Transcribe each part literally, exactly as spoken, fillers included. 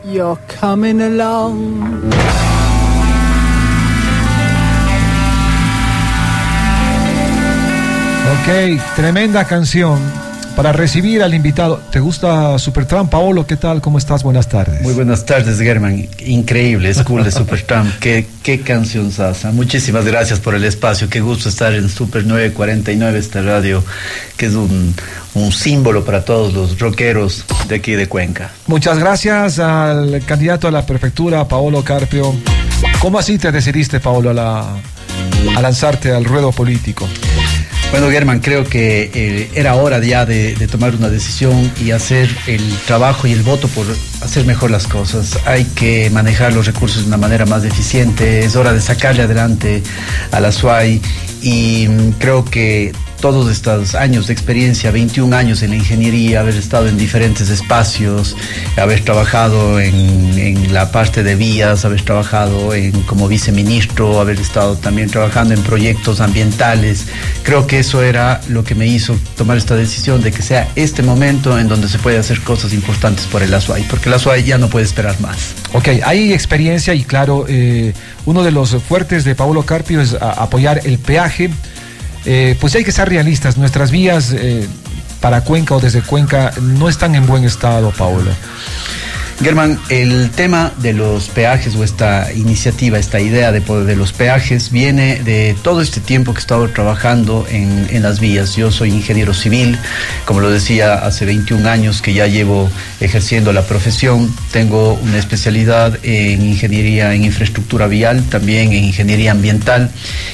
You're coming along. Ok, tremenda canción para recibir al invitado. ¿Te gusta Supertramp, Paolo? ¿Qué tal? ¿Cómo estás? Buenas tardes. Muy buenas tardes, Germán. Increíble, es cool de Supertramp. qué, qué canción sasa. Muchísimas gracias por el espacio. Qué gusto estar en Super nueve cuarenta y nueve, esta radio que es un, un símbolo para todos los rockeros de aquí de Cuenca. Muchas gracias al candidato a la prefectura, Paolo Carpio. ¿Cómo así te decidiste, Paolo, a, la, a lanzarte al ruedo político? Bueno, Germán, creo que eh, era hora ya de, de tomar una decisión y hacer el trabajo y el voto por hacer mejor las cosas. Hay que manejar los recursos de una manera más eficiente. Es hora de sacarle adelante a la S U A Y y mm, creo que todos estos años de experiencia, veintiún años en la ingeniería, haber estado en diferentes espacios, haber trabajado en, en la parte de vías, haber trabajado en, como viceministro, haber estado también trabajando en proyectos ambientales. Creo que eso era lo que me hizo tomar esta decisión de que sea este momento en donde se puede hacer cosas importantes por el S U A Y, porque la S U A Y ya no puede esperar más. Ok, hay experiencia y claro, eh, uno de los fuertes de Paolo Carpio es a, apoyar el peaje. Eh, pues hay que ser realistas, nuestras vías eh, para Cuenca o desde Cuenca no están en buen estado, Paolo. Germán, el tema de los peajes o esta iniciativa, esta idea de, de los peajes viene de todo este tiempo que he estado trabajando en, en las vías. Yo soy ingeniero civil, como lo decía, hace veintiún años que ya llevo ejerciendo la profesión. Tengo una especialidad en ingeniería en infraestructura vial, también en ingeniería ambiental.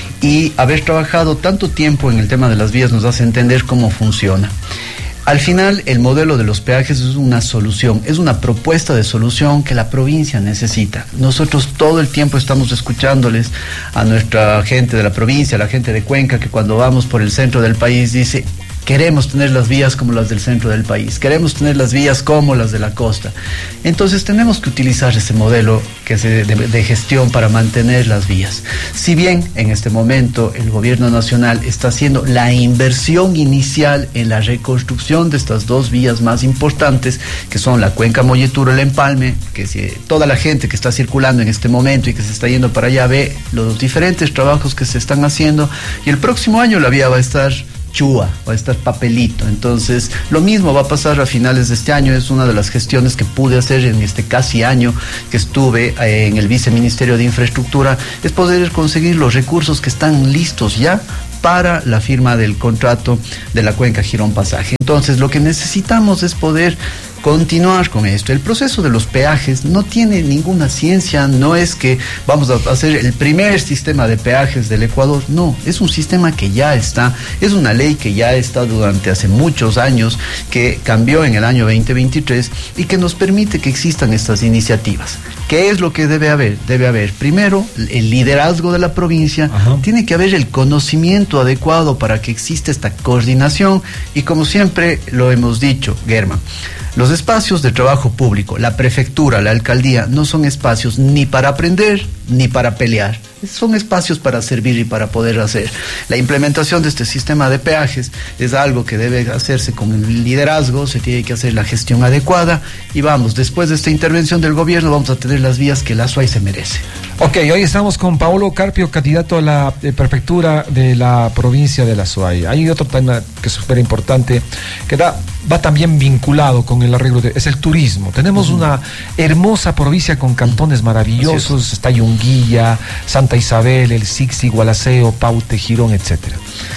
Y haber trabajado tanto tiempo en el tema de las vías nos hace entender cómo funciona. Al final, el modelo de los peajes es una solución, es una propuesta de solución que la provincia necesita. Nosotros todo el tiempo estamos escuchándoles a nuestra gente de la provincia, a la gente de Cuenca, que cuando vamos por el centro del país dice: queremos tener las vías como las del centro del país, queremos tener las vías como las de la costa. Entonces tenemos que utilizar ese modelo que se, de, de gestión para mantener las vías. Si bien en este momento el gobierno nacional está haciendo la inversión inicial en la reconstrucción de estas dos vías más importantes, que son la Cuenca Molleturo, el Empalme, que si toda la gente que está circulando en este momento y que se está yendo para allá ve los diferentes trabajos que se están haciendo, y el próximo año la vía va a estar chua, va a estar papelito. Entonces lo mismo va a pasar a finales de este año. Es una de las gestiones que pude hacer en este casi año que estuve eh, en el Viceministerio de Infraestructura, es poder conseguir los recursos que están listos ya para la firma del contrato de la Cuenca Girón Pasaje. Entonces lo que necesitamos es poder continuar con esto. El proceso de los peajes no tiene ninguna ciencia, no es que vamos a hacer el primer sistema de peajes del Ecuador, no, es un sistema que ya está, es una ley que ya está durante hace muchos años, que cambió en el año veinte veintitrés y que nos permite que existan estas iniciativas. ¿Qué es lo que debe haber? Debe haber, primero, el liderazgo de la provincia. Ajá. Tiene que haber el conocimiento adecuado para que exista esta coordinación y, como siempre lo hemos dicho, Germán, los espacios de trabajo público, la prefectura, la alcaldía, no son espacios ni para aprender ni para pelear. Son espacios para servir y para poder hacer. La implementación de este sistema de peajes es algo que debe hacerse con el liderazgo, se tiene que hacer la gestión adecuada y vamos, después de esta intervención del gobierno vamos a tener las vías que la S U A Y se merece. Ok, hoy estamos con Paolo Carpio, candidato a la eh, prefectura de la provincia de la S U A Y. Hay otro tema que es súper importante, que da, va también vinculado con el arreglo, de, es el turismo. Tenemos uh-huh. una hermosa provincia con cantones maravillosos, está Yunguilla, Santa Isabel, el Sixi, Gualaceo, Paute, Girón, etcétera.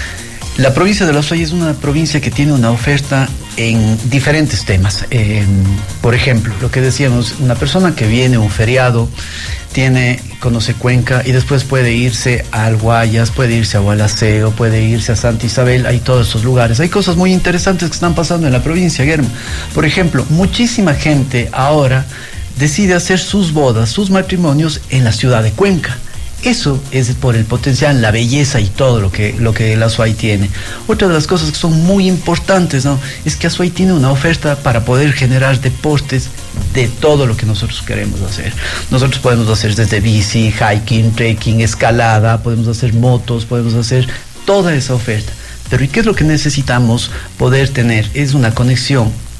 La provincia de la S U A Y es una provincia que tiene una oferta en diferentes temas. Eh, por ejemplo, lo que decíamos, una persona que viene a un feriado, tiene, conoce Cuenca y después puede irse al Guayas, puede irse a Gualaceo, puede irse a Santa Isabel, hay todos esos lugares. Hay cosas muy interesantes que están pasando en la provincia, Guillermo. Por ejemplo, muchísima gente ahora decide hacer sus bodas, sus matrimonios en la ciudad de Cuenca. Eso es por el potencial, la belleza y todo lo que, lo que la S U A Y tiene. Otra de las cosas que son muy importantes, ¿no?, es que la S U A Y tiene una oferta para poder generar deportes de todo lo que nosotros queremos hacer. Nosotros podemos hacer desde bici, hiking, trekking, escalada, podemos hacer motos, podemos hacer toda esa oferta. Pero ¿y qué es lo que necesitamos poder tener? Es una conexión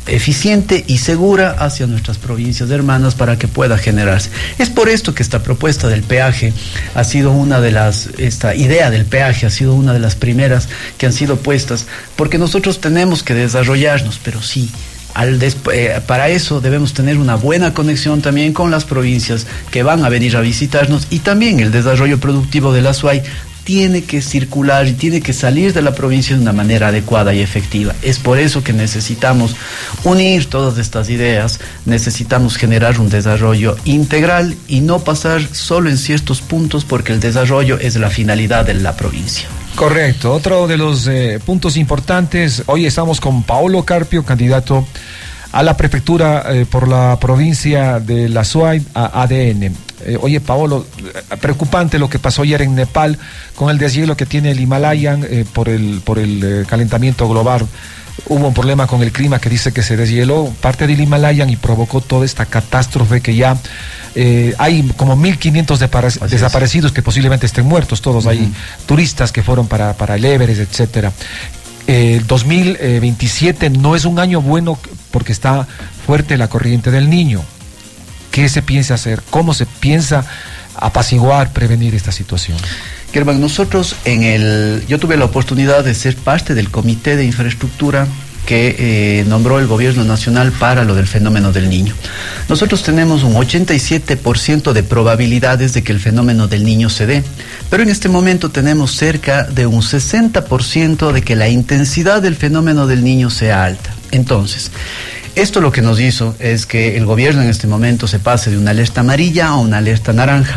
eficiente y segura hacia nuestras provincias hermanas para que pueda generarse. Es por esto que esta propuesta del peaje ha sido una de las, esta idea del peaje ha sido una de las primeras que han sido puestas, porque nosotros tenemos que desarrollarnos, pero sí, Al eh, para eso debemos tener una buena conexión también con las provincias que van a venir a visitarnos, y también el desarrollo productivo de la S U A Y tiene que circular y tiene que salir de la provincia de una manera adecuada y efectiva. Es por eso que necesitamos unir todas estas ideas, necesitamos generar un desarrollo integral y no pasar solo en ciertos puntos, porque el desarrollo es la finalidad de la provincia. Correcto. Otro de los eh, puntos importantes, hoy estamos con Paolo Carpio, candidato a la prefectura eh, por la provincia de la S U A Y a ADN. Eh, oye, Paolo, preocupante lo que pasó ayer en Nepal con el deshielo que tiene el Himalayan eh, por el, por el eh, calentamiento global. Hubo un problema con el clima que dice que se deshieló parte del Himalayan y provocó toda esta catástrofe que ya eh, hay como mil quinientos desaparecidos que posiblemente estén muertos, todos. Uh-huh. Hay turistas que fueron para, para el Everest, etcétera. El eh, dos mil veintisiete no es un año bueno porque está fuerte la corriente del Niño. ¿Qué se piensa hacer? ¿Cómo se piensa apaciguar, prevenir esta situación? Germán, nosotros en el... Yo tuve la oportunidad de ser parte del Comité de Infraestructura que eh, nombró el Gobierno Nacional para lo del fenómeno del Niño. Nosotros tenemos un ochenta y siete por ciento de probabilidades de que el fenómeno del Niño se dé, pero en este momento tenemos cerca de un sesenta por ciento de que la intensidad del fenómeno del Niño sea alta. Entonces, esto lo que nos hizo es que el gobierno en este momento se pase de una alerta amarilla a una alerta naranja.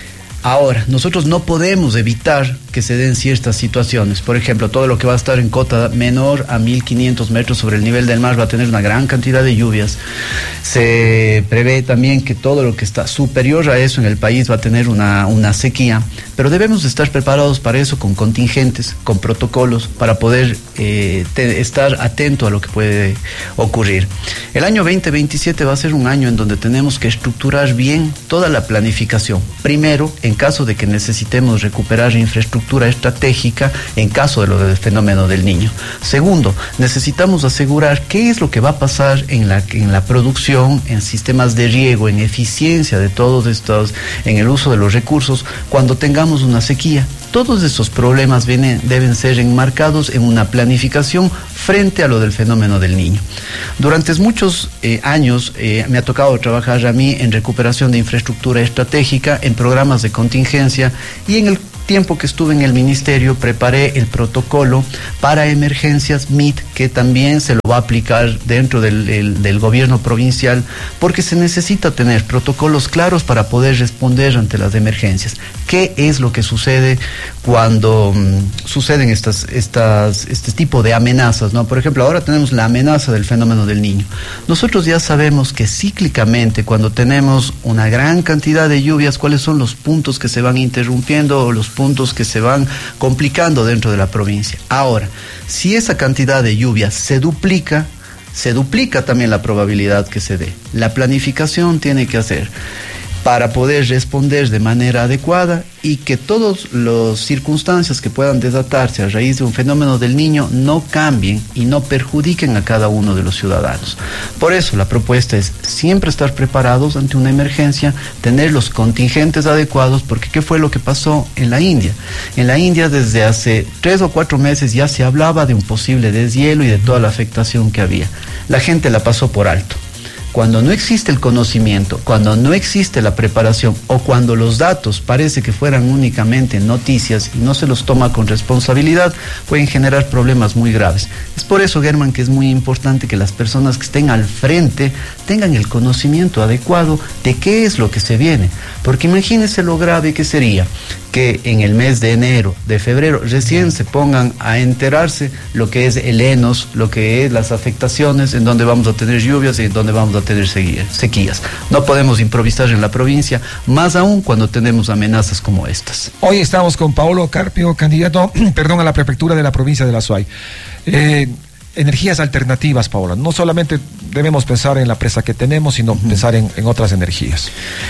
Ahora, nosotros no podemos evitar que se den ciertas situaciones. Por ejemplo, todo lo que va a estar en cota menor a mil quinientos metros sobre el nivel del mar va a tener una gran cantidad de lluvias. Se prevé también que todo lo que está superior a eso en el país va a tener una, una sequía, pero debemos estar preparados para eso con contingentes, con protocolos, para poder eh, te, estar atento a lo que puede ocurrir. El año veinte veintisiete va a ser un año en donde tenemos que estructurar bien toda la planificación. Primero, en caso de que necesitemos recuperar infraestructura estratégica en caso de lo del fenómeno del Niño. Segundo, necesitamos asegurar qué es lo que va a pasar en la, en la producción, en sistemas de riego, en eficiencia de todos estos, en el uso de los recursos, cuando tengamos una sequía. Todos estos problemas vienen, deben ser enmarcados en una planificación frente a lo del fenómeno del Niño. Durante muchos eh, años eh, me ha tocado trabajar a mí en recuperación de infraestructura estratégica, en programas de contingencia, y en el tiempo que estuve en el ministerio preparé el protocolo para emergencias M I T, que también se lo va a aplicar dentro del, el, del gobierno provincial, porque se necesita tener protocolos claros para poder responder ante las emergencias. ¿Qué es lo que sucede cuando um, suceden estas, estas, este tipo de amenazas, ¿no? Por ejemplo, ahora tenemos la amenaza del fenómeno del Niño. Nosotros ya sabemos que cíclicamente, cuando tenemos una gran cantidad de lluvias, cuáles son los puntos que se van interrumpiendo o los puntos que se van complicando dentro de la provincia. Ahora, si esa cantidad de lluvias se duplica, se duplica también la probabilidad que se dé. La planificación tiene que hacer para poder responder de manera adecuada y que todas las circunstancias que puedan desatarse a raíz de un fenómeno del Niño no cambien y no perjudiquen a cada uno de los ciudadanos. Por eso la propuesta es siempre estar preparados ante una emergencia, tener los contingentes adecuados, porque ¿qué fue lo que pasó en la India? En la India desde hace tres o cuatro meses ya se hablaba de un posible deshielo y de toda la afectación que había. La gente la pasó por alto. Cuando no existe el conocimiento, cuando no existe la preparación o cuando los datos parece que fueran únicamente noticias y no se los toma con responsabilidad, pueden generar problemas muy graves. Es por eso, Germán, que es muy importante que las personas que estén al frente tengan el conocimiento adecuado de qué es lo que se viene. Porque imagínense lo grave que sería que en el mes de enero, de febrero, recién se pongan a enterarse lo que es el E N O S, lo que es las afectaciones, en donde vamos a tener lluvias y en donde vamos a tener sequías. No podemos improvisar en la provincia, más aún cuando tenemos amenazas como estas. Hoy estamos con Paolo Carpio, candidato, perdón, a la prefectura de la provincia de la S U A Y. Eh, energías alternativas, Paola. No solamente debemos pensar en la presa que tenemos, sino uh-huh. pensar en, en otras energías.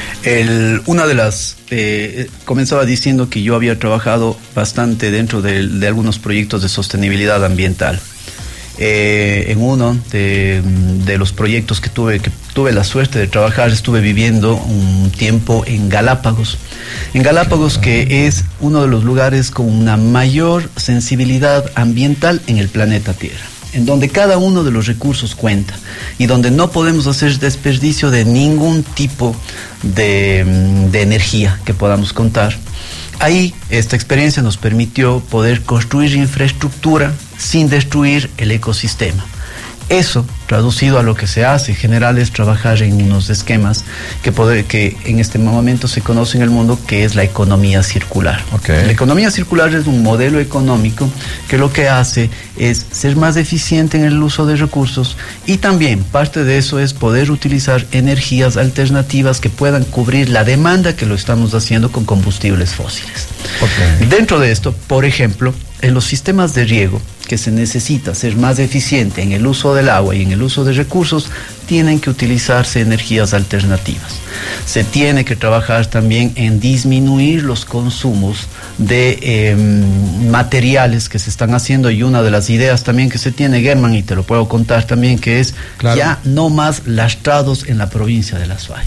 El, una de las... Eh, comenzaba diciendo que yo había trabajado bastante dentro de, de algunos proyectos de sostenibilidad ambiental. Eh, en uno de, de los proyectos que tuve, que tuve la suerte de trabajar, estuve viviendo un tiempo en Galápagos. En Galápagos, que es uno de los lugares con una mayor sensibilidad ambiental en el planeta Tierra, en donde cada uno de los recursos cuenta y donde no podemos hacer desperdicio de ningún tipo de, de energía que podamos contar. Ahí esta experiencia nos permitió poder construir infraestructura sin destruir el ecosistema. Eso, traducido a lo que se hace en general, es trabajar en unos esquemas que, poder, que en este momento se conoce en el mundo, que es la economía circular. Okay. La economía circular es un modelo económico que lo que hace es ser más eficiente en el uso de recursos, y también parte de eso es poder utilizar energías alternativas que puedan cubrir la demanda que lo estamos haciendo con combustibles fósiles. Okay. Dentro de esto, por ejemplo, en los sistemas de riego, que se necesita ser más eficiente en el uso del agua y en el uso de recursos, tienen que utilizarse energías alternativas. Se tiene que trabajar también en disminuir los consumos de eh, materiales que se están haciendo, y una de las ideas también que se tiene, Germán, y te lo puedo contar también, que es claro, ya no más lastrados en la provincia de La Suay.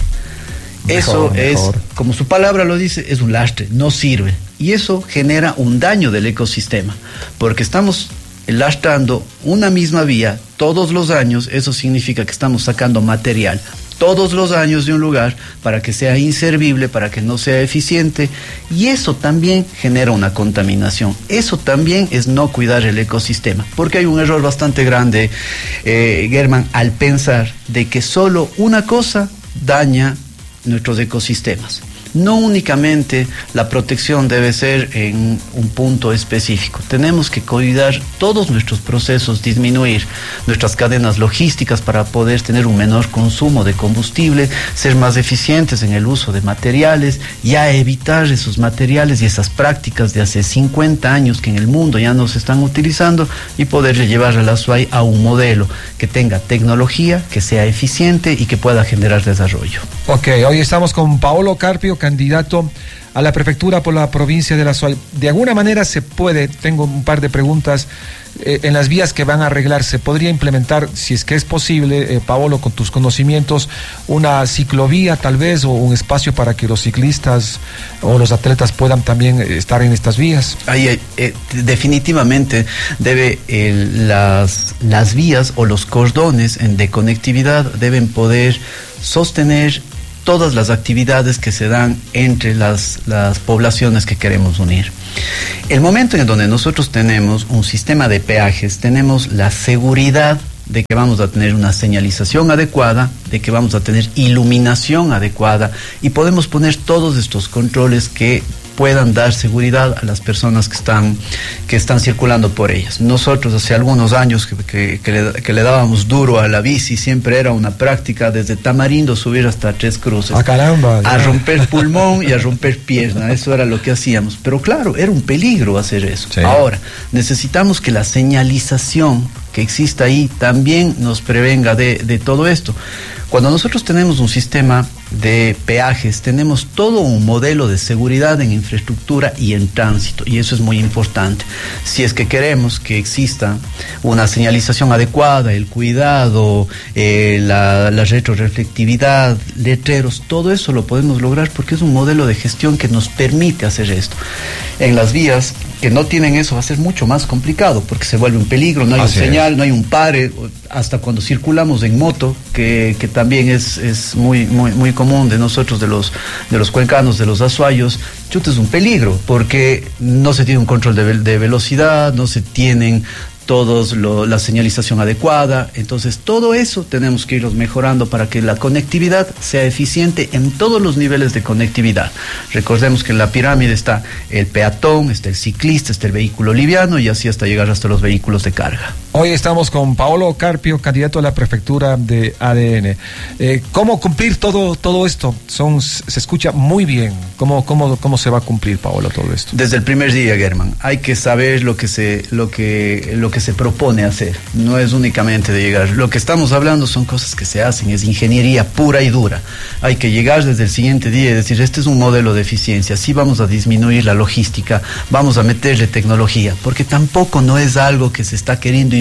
Eso mejor, es, mejor. Como su palabra lo dice, es un lastre, no sirve. Y eso genera un daño del ecosistema, porque estamos lastrando una misma vía todos los años. Eso significa que estamos sacando material todos los años de un lugar para que sea inservible, para que no sea eficiente, y eso también genera una contaminación. Eso también es no cuidar el ecosistema, porque hay un error bastante grande, eh, Germán, al pensar de que solo una cosa daña nuestros ecosistemas. No únicamente la protección debe ser en un punto específico. Tenemos que cuidar todos nuestros procesos, disminuir nuestras cadenas logísticas para poder tener un menor consumo de combustible, ser más eficientes en el uso de materiales, ya evitar esos materiales y esas prácticas de hace cincuenta años que en el mundo ya no se están utilizando, y poder llevar a La Suay a un modelo que tenga tecnología, que sea eficiente y que pueda generar desarrollo. Ok, hoy estamos con Paolo Carpio, candidato a la prefectura por la provincia de La Suay. De alguna manera se puede, tengo un par de preguntas, eh, en las vías que van a arreglar, ¿se podría implementar, si es que es posible, eh, Paolo, con tus conocimientos, una ciclovía tal vez, o un espacio para que los ciclistas o los atletas puedan también estar en estas vías? Ahí, eh, definitivamente debe eh, las, las vías o los cordones de conectividad deben poder sostener todas las actividades que se dan entre las, las poblaciones que queremos unir. El momento en donde nosotros tenemos un sistema de peajes, tenemos la seguridad de que vamos a tener una señalización adecuada, de que vamos a tener iluminación adecuada, y podemos poner todos estos controles que puedan dar seguridad a las personas que están, que están circulando por ellas. Nosotros hace algunos años que, que, que, le, que le dábamos duro a la bici, siempre era una práctica desde Tamarindo subir hasta Tres Cruces. ¡Ah, caramba! A romper pulmón y a romper pierna, eso era lo que hacíamos. Pero claro, era un peligro hacer eso. Sí. Ahora, necesitamos que la señalización que exista ahí también nos prevenga de, de todo esto. Cuando nosotros tenemos un sistema de peajes, tenemos todo un modelo de seguridad en infraestructura y en tránsito, y eso es muy importante. Si es que queremos que exista una señalización adecuada, el cuidado, eh, la, la retroreflectividad, letreros, todo eso lo podemos lograr porque es un modelo de gestión que nos permite hacer esto. En las vías que no tienen eso va a ser mucho más complicado, porque se vuelve un peligro, no hay Así un señal, es. no hay un pare, hasta cuando circulamos en moto, que, que también es, es muy, muy, muy común de nosotros, de los, de los cuencanos, de los azuayos. Chuta, es un peligro, porque no se tiene un control de, de velocidad, no se tienen todos lo, la señalización adecuada. Entonces todo eso tenemos que irlos mejorando para que la conectividad sea eficiente en todos los niveles de conectividad. Recordemos que en la pirámide está el peatón, está el ciclista, está el vehículo liviano, y así hasta llegar hasta los vehículos de carga. Hoy estamos con Paolo Carpio, candidato a la prefectura de A D N. Eh, ¿Cómo cumplir todo, todo esto? Son, se escucha muy bien. ¿Cómo, cómo, cómo se va a cumplir, Paolo, todo esto? Desde el primer día, Germán, hay que saber lo que se, lo que, lo que se propone hacer. No es únicamente de llegar. Lo que estamos hablando son cosas que se hacen, es ingeniería pura y dura. Hay que llegar desde el siguiente día y decir, este es un modelo de eficiencia, sí vamos a disminuir la logística, vamos a meterle tecnología, porque tampoco no es algo que se está queriendo inventar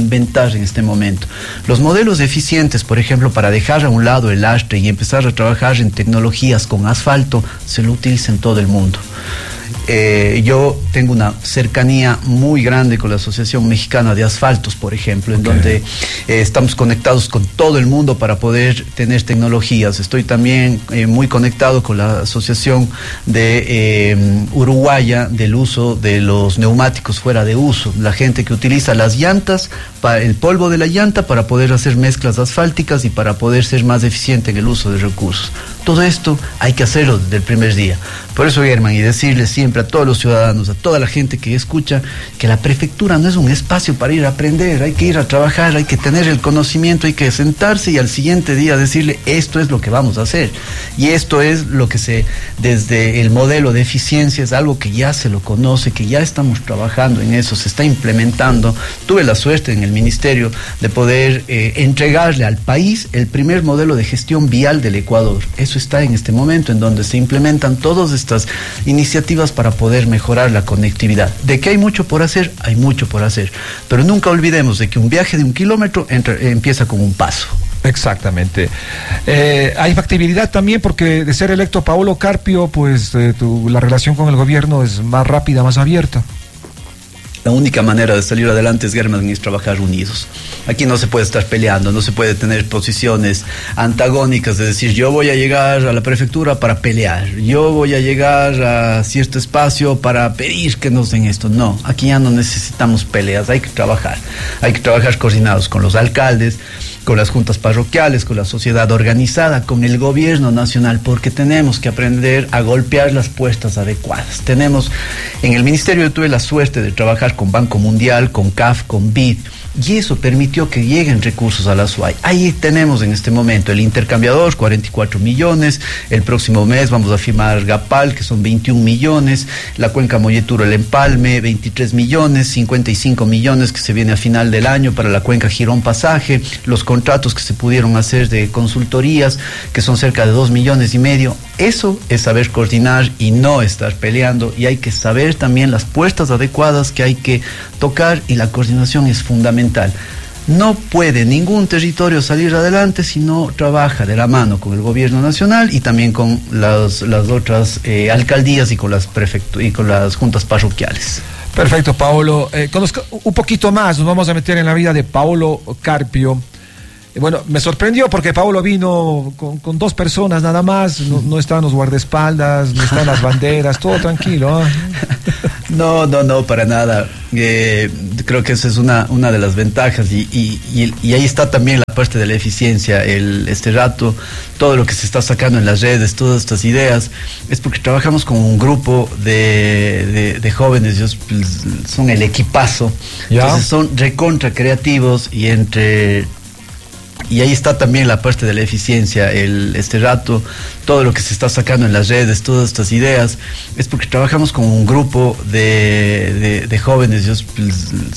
reinventar en este momento. Los modelos eficientes, por ejemplo, para dejar a un lado el lastre y empezar a trabajar en tecnologías con asfalto, se lo utiliza en todo el mundo. Eh, yo tengo una cercanía muy grande con la Asociación Mexicana de Asfaltos, por ejemplo, en okay. donde eh, estamos conectados con todo el mundo para poder tener tecnologías. Estoy también eh, muy conectado con la Asociación de eh, Uruguaya del uso de los neumáticos fuera de uso. La gente que utiliza las llantas, para el polvo de la llanta para poder hacer mezclas asfálticas y para poder ser más eficiente en el uso de recursos. Todo esto hay que hacerlo desde el primer día. Por eso, Germán, y decirles siempre a todos los ciudadanos, a toda la gente que escucha, que la prefectura no es un espacio para ir a aprender, hay que ir a trabajar, hay que tener el conocimiento, hay que sentarse y al siguiente día decirle, esto es lo que vamos a hacer. Y esto es lo que se, desde el modelo de eficiencia, es algo que ya se lo conoce, que ya estamos trabajando en eso, se está implementando. Tuve la suerte en el ministerio de poder eh, entregarle al país el primer modelo de gestión vial del Ecuador. Eso está en este momento, en donde se implementan todas estas iniciativas para poder mejorar la conectividad. De que hay mucho por hacer, hay mucho por hacer, pero nunca olvidemos de que un viaje de un kilómetro entra, empieza con un paso. Exactamente. Eh, hay factibilidad también porque de ser electo Paolo Carpio, pues eh, tu, la relación con el gobierno es más rápida, más abierta. La única manera de salir adelante, es, Germán, es trabajar unidos. Aquí no se puede estar peleando, no se puede tener posiciones antagónicas de decir, yo voy a llegar a la prefectura para pelear, yo voy a llegar a cierto espacio para pedir que nos den esto. No, aquí ya no necesitamos peleas, hay que trabajar. Hay que trabajar coordinados con los alcaldes, con las juntas parroquiales, con la sociedad organizada, con el gobierno nacional, porque tenemos que aprender a golpear las puestas adecuadas. Tenemos, en el ministerio yo tuve la suerte de trabajar con Banco Mundial, con C A F, con B I D, y eso permitió que lleguen recursos a la S U A Y. Ahí tenemos en este momento el intercambiador, cuarenta y cuatro millones, el próximo mes vamos a firmar Gapal, que son veintiún millones, la cuenca Molleturo, el Empalme, veintitrés millones, cincuenta y cinco millones que se viene a final del año para la cuenca Girón Pasaje, los contratos que se pudieron hacer de consultorías, que son cerca de dos millones y medio. Eso es saber coordinar y no estar peleando, y hay que saber también las puestas adecuadas que hay que tocar, y la coordinación es fundamental. No puede ningún territorio salir adelante si no trabaja de la mano con el gobierno nacional y también con las, las otras eh, alcaldías y con las prefectu- y con las juntas parroquiales. Perfecto, Paolo. Eh, conozca un poquito más, nos vamos a meter en la vida de Paolo Carpio. Bueno, me sorprendió porque Paolo vino con, con dos personas nada más, no, no están los guardaespaldas, no están las banderas, todo tranquilo. ¿eh? No, no, no, para nada. Eh, creo que esa es una, una de las ventajas y, y, y, y ahí está también la parte de la eficiencia. El, este rato, todo lo que se está sacando en las redes, todas estas ideas, es porque trabajamos con un grupo de, de, de jóvenes, ellos pues, son el equipazo, ¿ya? Entonces son recontra creativos y entre... Y ahí está también la parte de la eficiencia. El, este rato, todo lo que se está sacando en las redes, todas estas ideas, es porque trabajamos con un grupo de, de, de jóvenes, ellos